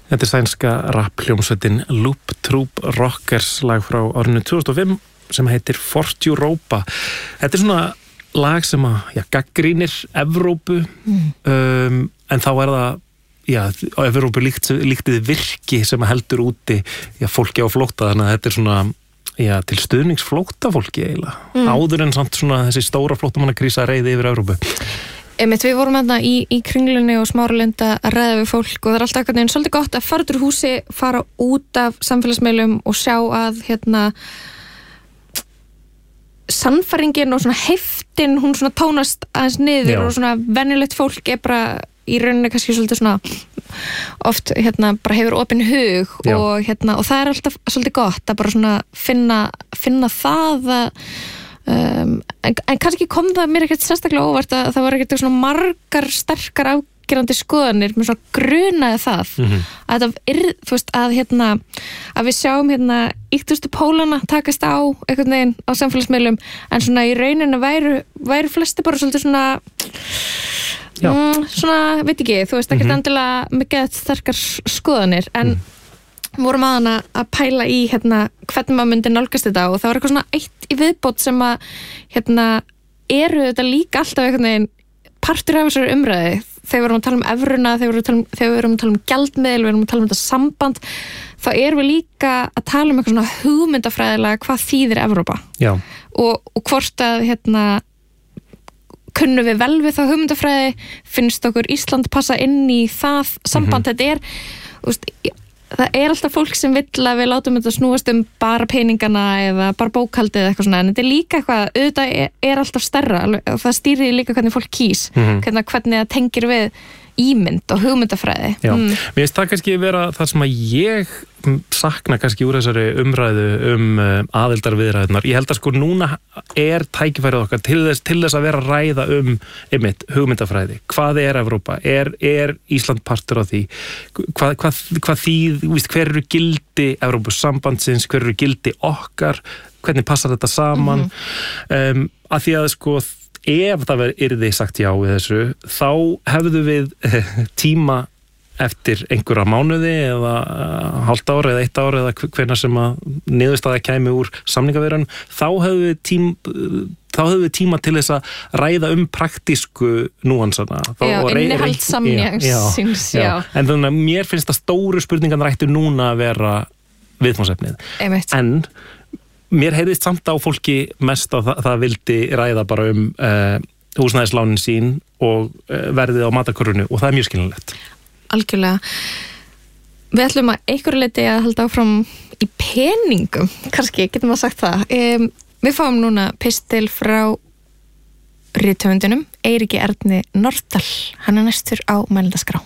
Þetta sænska rappljómsveitin Loop Troop Rockers lag frá árinu 2005 sem heitir Forturopa. Þetta svona lag sem gaggrínir Evrópu en þá það á Evrópu líktið virki sem heldur úti fólki á flótta, þannig að þetta svona til stuðnings flóttafólki eiginlega áður en samt svona þessi stóra flóttamannakrísa reiði yfir Evrópu. Við vorum þarna í Kringlunni og Smáralind að ræða við fólk og það alltaf eitthvað neginn svolítið gott að fara út úr húsi, fara út af samfélagsmiðlum og sjá að sannfæringin og svona heftin, hún svona tónast aðeins niður og svona venjulegt fólk bara í rauninni kannski svolítið svona oft bara hefur opinn hug og það alltaf svolítið gott að bara svona finna það að en kannski kom það mér ekkert sérstaklega óvart að það var ekkert svona margar sterkar afgerandi skoðanir með svona grunaði það að þú veist að við sjáum yktustu pólana takast á einhvern veginn á samfélagsmiðlum en svona í rauninu væru flesti bara svolítið svona veit ekki, þú veist ekkert endilega mikið sterkar skoðanir en vorum að pæla í hvernig maður myndi nálgast þetta og það var eitthvað svona eitt í viðbót sem að eru þetta líka alltaf einhvern veginn partur af þessari umræði þegar við erum að tala um evruna, þegar við erum að tala um gjaldmiðil, við erum að tala um þetta samband þá erum við líka að tala um eitthvað svona hugmyndafræðilega hvað þýðir Evrópa og hvort að kunnum við vel við þá hugmyndafræði, finnst okkur Ísland passa inn í það samband þetta það alltaf fólk sem vill að við látum þetta snúast bara peningana eða bara bókhaldið eða eitthvað svona, en þetta líka eitthvað, auðvitað alltaf stærra og það stýrir líka hvernig fólk kýs, hvernig það tengir við ímynd og hugmyndafræði. Mér finnst það kannski vera það sem að ég sakna kannski úr þessari umræðu aðildarviðræðurnar. Ég held að núna tækifærið okkar til þess að vera að ræða einmitt hugmyndafræði. Hvað Evrópa? Er Ísland partur á því? Hvað hver eru gildi Evrópusambandsins? Hver eru gildi okkar? Hvernig passar þetta saman? Að því að ef það yrði sagt já við þessu, þá hefðu við tíma eftir einhverja mánuði eða hálft ár eða 1 ár eða hvenær sem að niðurstaða kæmi úr samningaviðræðum, þá hefðu við tíma til þess að ræða praktísku núansana. Innihald samningsins, En þannig að mér finnst að stóru spurningarnar ættu núna að vera viðfangsefnið. En mér heyrðist samt á fólki mest að það vildi ræða bara húsnæðislánin sín og verðið á matarkörfunni og það er mjög skiljanlegt. Algjörlega. Við ætlum að einhverju leyti að halda áfram í peningum, kannski, getum að sagt það. Við fáum núna pistil frá rithöfundinum, Eiríki Erni Norðdal. Hann næstur á mælendaskrá.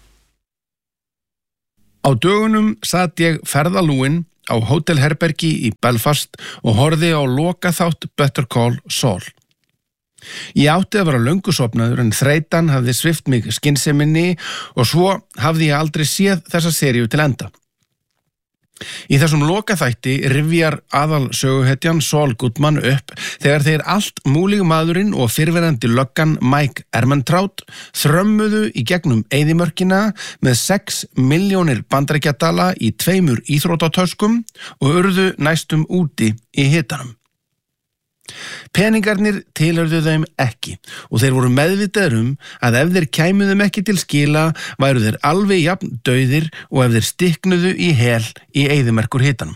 Á dögunum sat ég ferðalúin á hótelherbergi í Belfast og horfði á lokaþátt Better Call Saul. Ég átti að vera löngusofnaður en þreytan hafði svipt mig skynseminni og svo hafði ég aldrei séð þessa seríu til enda. Í þessum lokaþætti rifjar aðalsöguhetjan Saul Goodman upp þegar þeir allt múlíg maðurinn og fyrrverandi löggan Mike Ehrmantraut þrömmuðu í gegnum eyðimörkina með 6 milljónir bandaríkjadala í 2 íþróttatöskum og urðu næstum úti í hitanum. Peningarnir tilhörðu þeim ekki og þeir voru meðvitaðir að ef þeir kæmu þeim ekki til skila væru þeir alveg jafn dauðir og ef þeir stiknuðu í hel í eyðimerkur hitanum.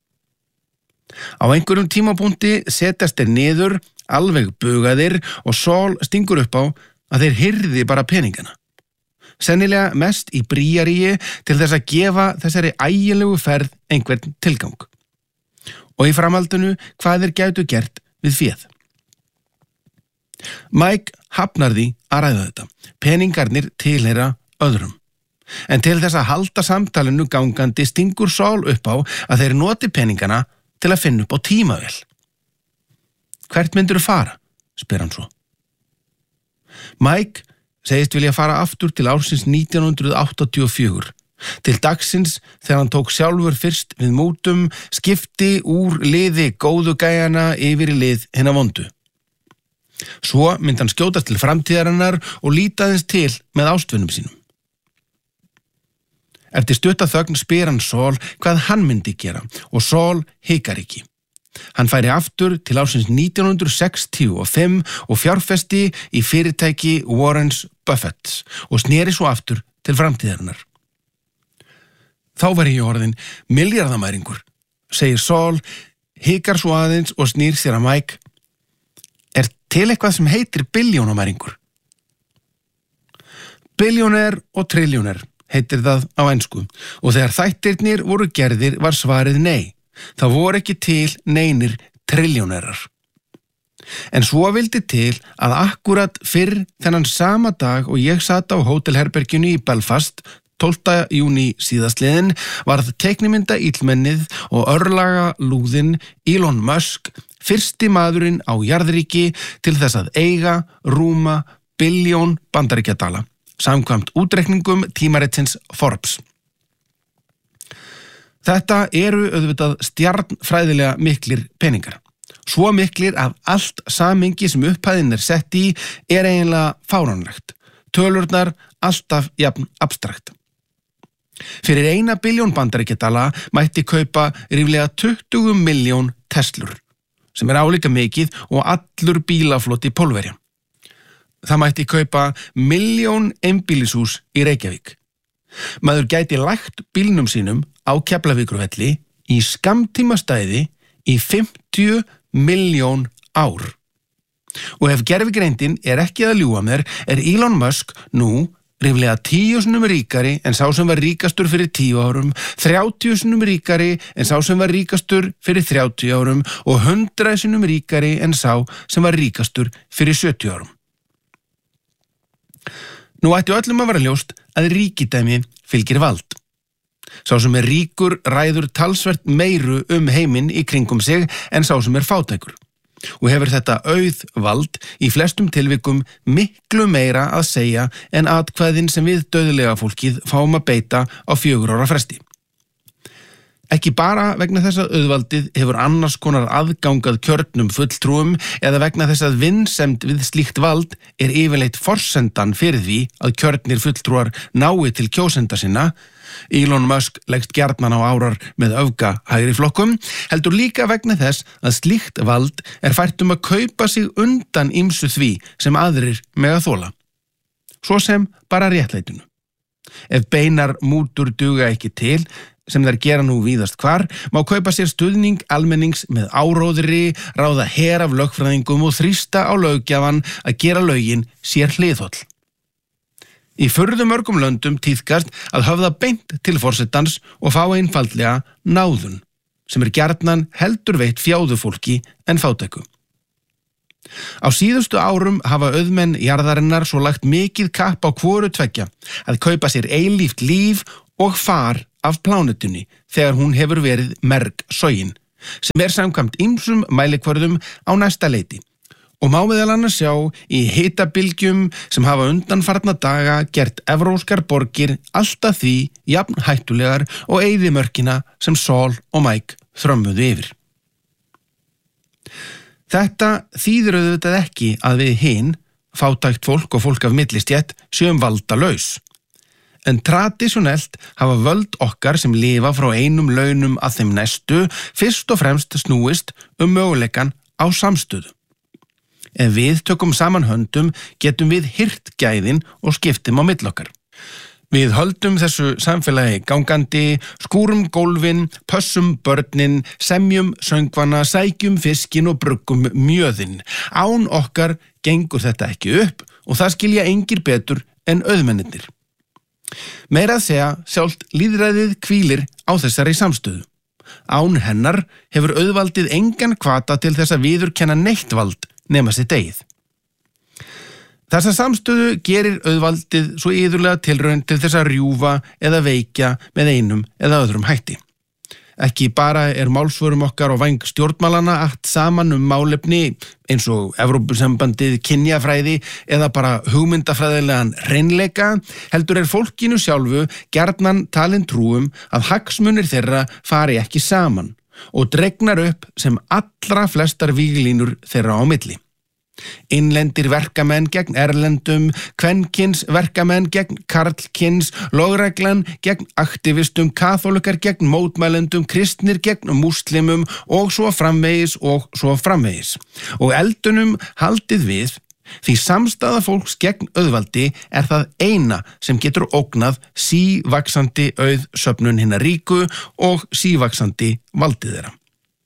Á einhverjum tímapunkti setjast þeir niður, alveg bugaðir og Saul stingur upp á að þeir hirði bara peningana. Sennilega mest í bríaríi til þess að gefa þessari ægilegu ferð einhvern tilgang. Og í framhaldinu hvað þeir gætu gert við féð. Mike hafnar því að ræða þetta. Peningarnir tilheyra öðrum. En til þess að halda samtalinu gangandi stingur Saul upp á að þeir noti peningana til að finna upp á tímavél. Hvert myndirðu fara? Spyr hann svo. Mike segist vilja fara aftur til ársins 1984. Til dagsins þegar hann tók sjálfur fyrst við mútum, skipti úr liði góðu gæjana yfir í lið hinna vondu. Svo myndi hann skjótast til framtíðarinnar og líta aðeins til með ástvinum sínum. Eftir stutta þögn spyr hann Saul hvað hann myndi gera og Saul hikar ekki. Hann færi aftur til ársins 1965 og fjárfesti í fyrirtæki Warren Buffett og sneri svo aftur til framtíðarinnar. Þá var ég orðinn milljarðamæringur, segir Saul, hikar svo aðeins og snýr sér að Mike. Er til eitthvað sem heitir billjónamæringur? Billjóner og trilljóner heitir það á ensku og þegar þættirnir voru gerðir var svarið nei. Það voru ekki til neinir trilljónerar. En svo vildi til að akkurat fyrr þennan sama dag og ég sat á hótelherberginu í Belfast 12. júní síðastliðin varð teiknimynda illmennið og örlaga lúðin Elon Musk fyrsti maðurinn á jarðríki til þess að eiga rúma billjón bandaríkjadala, samkvæmt útreikningum tímaritsins Forbes. Þetta eru auðvitað stjarnfræðilega miklir peningar. Svo miklir að allt samhengi sem upphæðin sett í eiginlega fáránlegt. Tölurnar alltaf jafn abstrakt. Fyrir 1 billjón bandaríkjadala mætti kaupa ríflega 20 milljón Teslur, sem álíka mikið og allur bílafloti Pólverja. Það mætti kaupa 1 milljón einbýlishús í Reykjavík. Maður gæti lægt bílnum sínum á Keflavíkurvelli í skammtímastæði í 50 milljón ár. Og ef gervigreindin ekki að ljúga mér, Elon Musk nú ríflega 10 sinnum ríkari en sá sem var ríkastur fyrir 10 árum, 30 sinnum ríkari en sá sem var ríkastur fyrir 30 árum og 100 sinnum ríkari en sá sem var ríkastur fyrir 70 árum. Nú ætti öllum að vera ljóst að ríkidæmi fylgir vald. Sá sem ríkur ræður talsvert meiru heiminn í kringum sig en sá sem fátækur. Og hefur þetta auðvald í flestum tilvikum miklu meira að segja en atkvæðin sem við dauðlega fólkið fáum að beita á 4 ára fresti. Ekki bara vegna þess að auðvaldið hefur annars konar aðgangað kjörnum fulltrúum eða vegna þess að vinsemd við slíkt vald yfirleitt forsendan fyrir því að kjörnir fulltrúar nái til kjósenda sinna. Elon Musk leggst gjarnan á árar með öfga hægri flokkum, heldur líka vegna þess að slíkt vald fært að kaupa sig undan ýmsu því sem aðrir mega þola. Svo sem bara réttlætinu. Ef beinar mútur duga ekki til, sem þær gera nú víðast hvar, má kaupa sér stuðning almennings með áróðri, ráða her af lögfræðingum og þrýsta á löggjafan að gera lögin sér hliðholl. Í furðumörgum löndum tíðkast að höfða beint til forsetans og fá einfaldlega náðun, sem gjarnan heldur veitt fjáðufólki en fátæku. Á síðustu árum hafa auðmenn jarðarinnar svo lagt mikið kapp á hvoru tveggja að kaupa sér eilíft líf og far af plánetunni þegar hún hefur verið merg sogin, sem samkvæmt ýmsum mælikvörðum á næsta leiti og má meðal annars sjá í hitabylgjum sem hafa undanfarna daga gert evróskar borgir alltaf því jafn hættulegar og eyðimörkina sem Saul og Mike þrömmuðu yfir. Þetta þýðir auðvitað ekki að við hin, fátækt fólk og fólk af millistétt, séum valdalaus. En tradisjonelt hafa völd okkar sem lifa frá einum launum að þeim næstu fyrst og fremst snúist möguleikann á samstöðu. Ef við tökum saman höndum getum við hirt gæðin og skiptum á milli okkar. Við höldum þessu samfélagi gangandi, skúrum gólfin, pössum börnin, semjum söngvana, sækjum fiskin og bruggum mjöðin. Án okkar gengur þetta ekki upp og það skilja engir betur en auðmennirnir. Meira að segja sjálft lýðræðið hvílir á þessari samstöðu. Án hennar hefur auðvaldið engan hvata til þess að viðurkenna neitt vald nema sitt eigið. Þessa samstöðu gerir auðvaldið svo iðulega tilraun til þess að rjúfa eða veikja með einum eða öðrum hætti. Ekki bara málsvörum okkar og væng stjórnmálana allt saman málefni eins og Evrópusambandið, kynjafræði eða bara hugmyndafræðilegan hreinleika, heldur fólkinu sjálfu gjarnan talin trúum að hagsmunir þeirra fari ekki saman og dregnar upp sem allra flestar víglínur þeirra á milli. Innlendir verkamenn gegn erlendum, kvenkyns verkamenn gegn karlkyns, lögreglan gegn aktivistum, kaþólikar gegn mótmælendum, kristnir gegn múslimum og svo framvegis og svo framvegis. Og eldunum haldið við, því samstaða fólks gegn auðvaldi það eina sem getur ógnað sívaxandi auðsöfnun hinna ríku og sívaxandi valdið þeirra.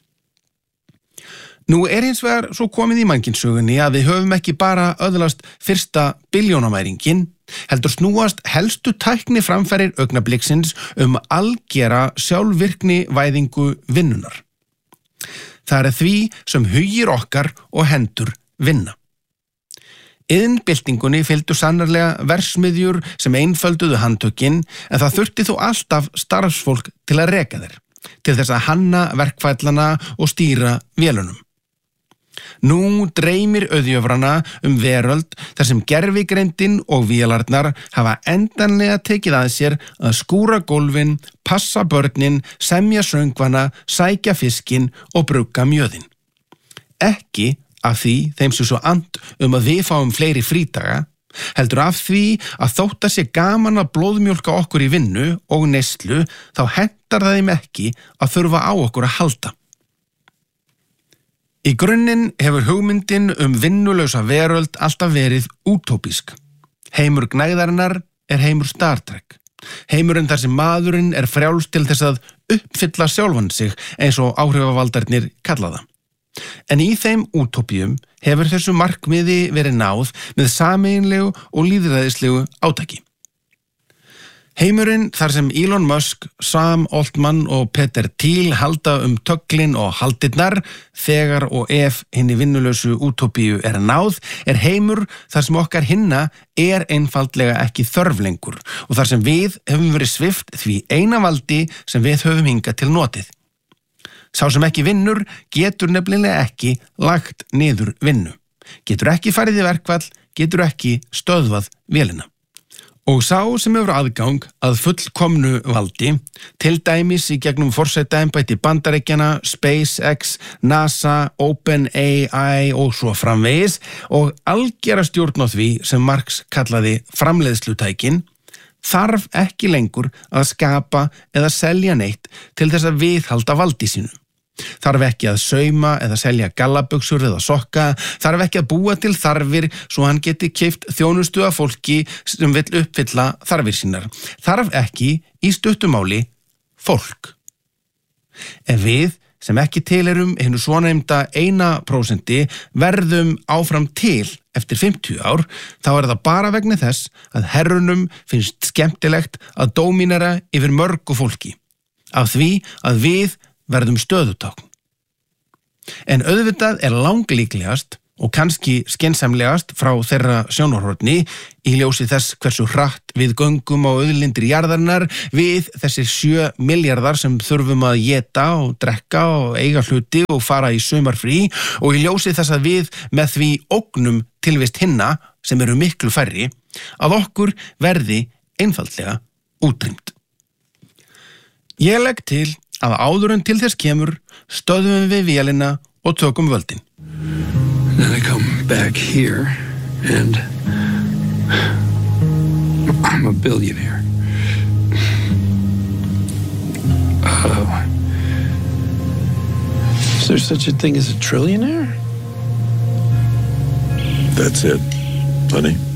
Nú hins vegar svo komið í mannkynssögunni að við höfum ekki bara öðlast fyrsta billjónamæringin, heldur snúast helstu tækni framfærir augnabliksins algera sjálfvirkni væðingu vinnunar. Það því sem hugir okkar og hendur vinna. Iðnbyltingunni fylgdu sannarlega versmiðjur sem einfölduðu handtökin, en það þurfti þó alltaf starfsfólk til að reka þeir, til þess að hanna verkfællana og stýra vélunum. Nú dreymir auðjöfrana veröld þar sem gervigreindin og vélarnar hafa endanlega tekið að sér að skúra gólfin, passa börnin, semja söngvana, sækja fiskinn og brugga mjöðin. Ekki af því þeim sé svo and að við fáum fleiri frídaga, heldur af því að þótt að sé gaman að blóðmjólka okkur í vinnu og neyslu, þá hentar það þeim ekki að þurfa á okkur að halda. Í grunninn hefur hugmyndin vinnulausa veröld alltaf verið útópísk. Heimur gnægðarinnar heimur Star Trek. Heimurinn þar sem maðurinn frjáls til þess að uppfylla sjálfan sig eins og áhrifavaldarnir kalla það. En í þeim útópíum hefur þessu markmiði verið náð með sameiginlegu og lýðræðislegu átaki. Heimurinn þar sem Elon Musk, Sam Altman og Peter Thiel halda töglin og haldirnar þegar og ef hinni vinnulausu útópíu náð, heimur þar sem okkar hinna einfaldlega ekki þörf lengur og þar sem við höfum verið svipt því eina valdi sem við höfum hingað til notið. Sá sem ekki vinnur getur nefnilega ekki lagt niður vinnu, getur ekki farið í verkfall, getur ekki stöðvað vélina. Og sá sem hefur aðgang að fullkomnu valdi, til dæmis í gegnum forsetaembætti Bandaríkjanna, SpaceX, NASA, OpenAI og svo framvegis og algera stjórn á því sem Marx kallaði framleiðslutækin, þarf ekki lengur að skapa eða selja neitt til þess að viðhalda valdi sínu. Þarf ekki að sauma eða selja gallabuxur eða sokka, þarf ekki að búa til þarfir svo hann geti keypt þjónustu af fólki sem vill uppfylla þarfir sínar. Þarf ekki í stuttumáli fólk. Ef við sem ekki tileirum hinu svonefnda 1% verðum áfram til eftir 50 ár, þá það bara vegna þess að herrunum finnst skemmtilegt að dóminera yfir mörgu fólki, af því að við verðum stöðutákn. En auðvitað langlíklegast og kannski skynsamlegast frá þeirra sjónarhorni í ljósi þess hversu hratt við göngum á auðlindir jarðarinnar, við þessir 7 milljarðar sem þurfum að éta og drekka og eiga hluti og fara í sumarfrí og í ljósi þess að við með því ógnum tilvist hinna sem miklu færri, að okkur verði einfaldlega útrýmt. Ég legg til að áður en til þess kemur stöðum við vélina og tökum völdin. Then I come back here and I'm a billionaire. Is there such a thing as a trillionaire? That's it, honey.